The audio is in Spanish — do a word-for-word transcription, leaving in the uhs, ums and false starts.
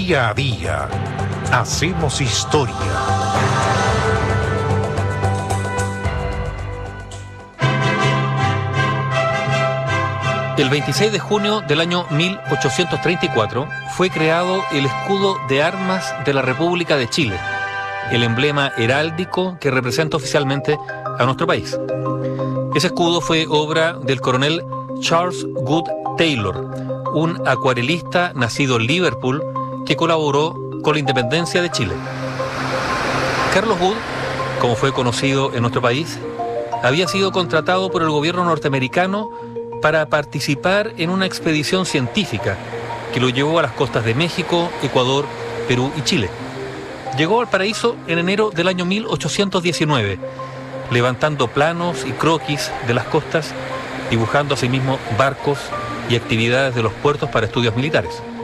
Día a día hacemos historia. El veintiséis de junio del año mil ochocientos treinta y cuatro fue creado el escudo de armas de la República de Chile, el emblema heráldico que representa oficialmente a nuestro país. Ese escudo fue obra del coronel Charles Good Taylor, un acuarelista nacido en Liverpool que colaboró con la independencia de Chile. Carlos Good, como fue conocido en nuestro país, había sido contratado por el gobierno norteamericano para participar en una expedición científica que lo llevó a las costas de México, Ecuador, Perú y Chile. Llegó al paraíso en enero del año mil ochocientos diecinueve, levantando planos y croquis de las costas, dibujando asimismo barcos y actividades de los puertos para estudios militares.